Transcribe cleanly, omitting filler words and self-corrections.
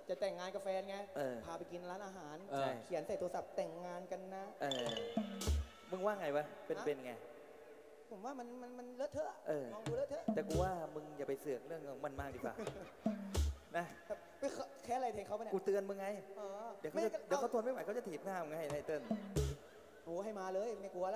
จะแต่งงานกับแฟนไง พาไปกินร้านอาหาร เขียนใส่โทรศัพท์แต่งงานกันนะมึงว่าไงวะ เป็นไงผมว่ามันเลอะเทอะมองดูเลอะเทอะแต่กูว่ามึงอย่าไปเสือกเรื่องของมันมากดีกว่านะแค่อะไรเทงเขาไปเนี่ยกูเตือนมึงไงเดี๋ยวเขาทนไม่ไหวเขาจะถีบหน้ามึงไงไอ้เติ้ลโอ้ให้มาเลยไม่กลัว